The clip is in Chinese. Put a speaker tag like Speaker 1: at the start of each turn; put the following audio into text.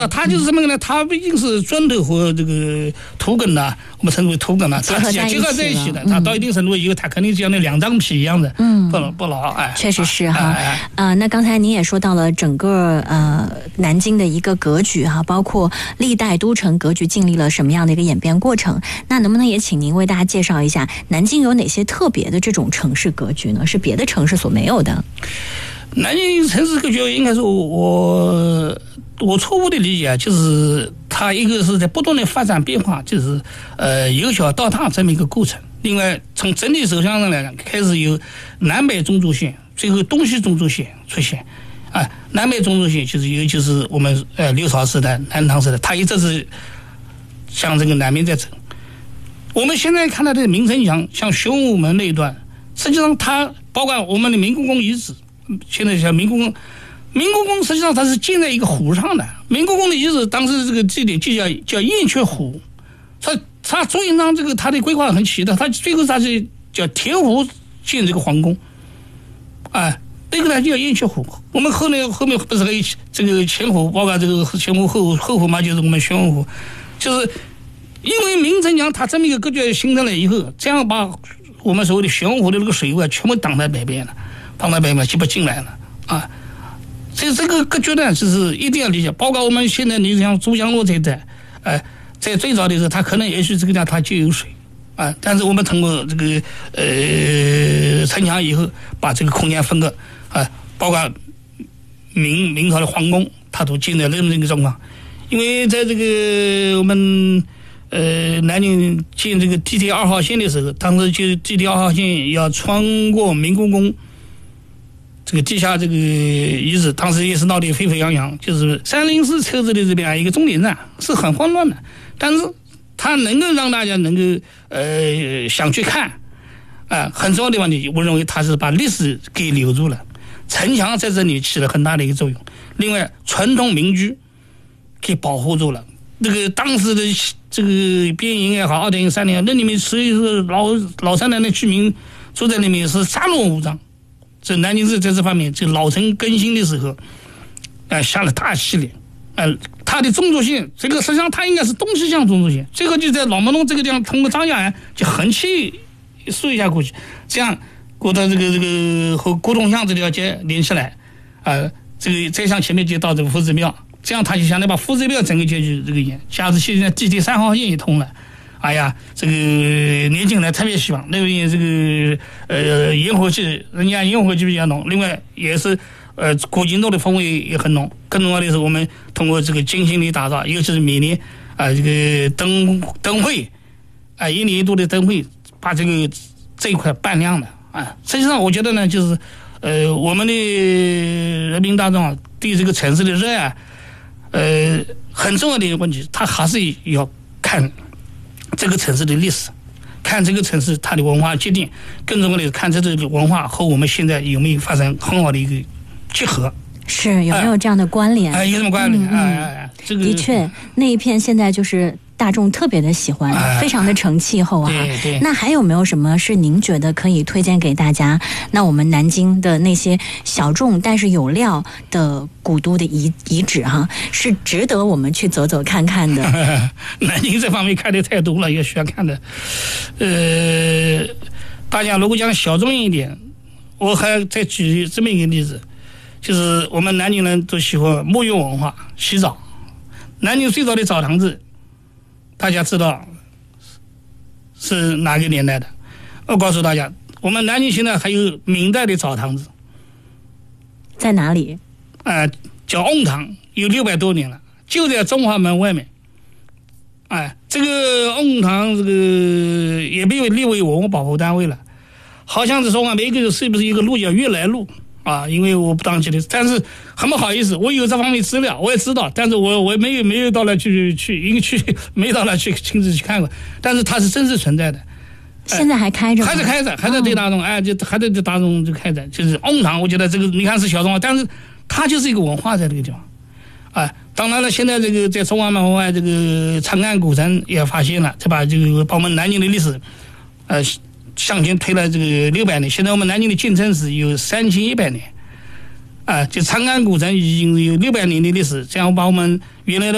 Speaker 1: 它就是什么呢？它毕竟是砖头和这个土埂呐，我们称为土埂呐，它结合在一起的。它到一定程度以后，它肯定像那两张皮一样的，不牢。哎，
Speaker 2: 确实是哈。那刚才您也说到了整个南京的一个格局哈，包括历代都城格局经历了什么样的一个演变过程？那能不能也请您为大家介绍一下南京有哪些特别的这种城市格局呢？是别的城市所没有的？
Speaker 1: 南京城市格局应该说我初步的理解就是它一个是在不断的发展变化，就是由小到大这么一个过程。另外从整体走向上来讲，开始有南北中轴线，最后东西中轴线出现。南北中轴线就是我们六朝时代、南唐时代，它一直是向这个南面在走。我们现在看到的明城墙，像玄武门那一段，实际上它包括我们的明公宫遗址，现在像明公宫实际上它是建在一个湖上的。明公宫的遗址当时这个地点就叫燕雀湖，它朱元璋这个他的规划很奇的，他最后他是叫填湖建这个皇宫，那个呢就叫燕雀湖。我们后面不是还有这个前湖，包括这个前湖后湖嘛，就是我们玄武湖，就是因为明城墙它这么一个格局形成了以后，这样把我们所谓的玄武湖的那个水位全部挡在北边了，就不进来了啊。所以这个格局呢，就是一定要理解。包括我们现在你像珠江路这一带，在最早的时候，它可能也许这个地方它就有水啊，但是我们通过这个城墙以后，把这个空间分割包括明朝的皇宫，它都建在那么一个状况。因为在这个我们南京建这个地铁2号线的时候，当时就地铁2号线要穿过明公宫这个地下这个遗址，当时也是闹得沸沸扬扬，就是304车子的这边一个终点站是很慌乱的，但是它能够让大家能够想去看很重要的问题，我认为它是把历史给留住了，城墙在这里起了很大的一个作用。另外传统民居给保护住了，那个当时的这个边营也好，2点3点，那里面所以说老山南的居民住在里面是沙漠无障。这南京市在这方面，这老城更新的时候下了大系列它的中轴线，这个实际上它应该是东西向中轴线，这个就在老门东这个地方通过张家岸就横切竖一下过去，这样过到这个和古董巷这条街连起来这个再向前面就到这个夫子庙，这样他就相当于把夫子庙整个街区这个沿，下次现在地铁3号线也通了。哎呀，这个年轻人特别希望那边这个烟火气，人家烟火气比较浓，另外也是古今洞的风味也很浓。更重要的是，我们通过这个精心的打造，尤其是每年这个灯会1年1度的灯会，把这一块扮亮的实际上我觉得呢，就是我们的人民大众对这个城市的热爱很重要的一个问题，他还是要看这个城市的历史，看这个城市它的文化积淀，更重要的是看这个文化和我们现在有没有发生很好的一个结合，
Speaker 2: 是有没有这样的关联？
Speaker 1: 有什么关联？这个
Speaker 2: 的确，那一片现在就是大众特别的喜欢，非常的成气候
Speaker 1: 对。
Speaker 2: 那还有没有什么是您觉得可以推荐给大家？那我们南京的那些小众但是有料的古都的遗址是值得我们去走走看看的。
Speaker 1: 南京这方面看的太多了，也需要看的。大家如果讲小众一点，我还再举这么一个例子，就是我们南京人都喜欢沐浴文化，洗澡。南京最早的澡堂子大家知道是哪个年代的？我告诉大家，我们南京现在还有明代的澡堂子，
Speaker 2: 在哪里？
Speaker 1: 叫瓮堂，有600多年了，就在中华门外面。这个瓮堂这个也被列为文物保护单位了，好像是中华门一个是不是一个路叫悦来路因为我不当记得，但是很不好意思，我有这方面资料，我也知道，但是我没有到那去，因为没到那去亲自去看过，但是它是真实存在的。
Speaker 2: 现在还开着吗？
Speaker 1: 还是开着，还在对大众就还在对大众就开着，就是瓮堂，我觉得这个你看是小众，但是它就是一个文化在这个地方当然了，现在这个在中华门外这个长安古城也发现了，把我们南京的历史向前推了这个600年，现在我们南京的建城史有3100年就长安古城已经有600年的历史，这样把我们原来的